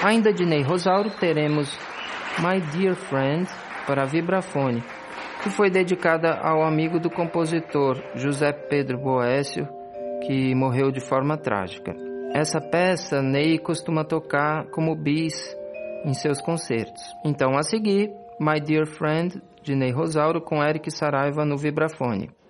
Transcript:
Ainda de Ney Rosauro, teremos My Dear Friend para vibrafone, que foi dedicada ao amigo do compositor José Pedro Boécio, que morreu de forma trágica. Essa peça Ney costuma tocar como bis em seus concertos. Então, a seguir, My Dear Friend, de Ney Rosauro, com Eric Saraiva no vibrafone.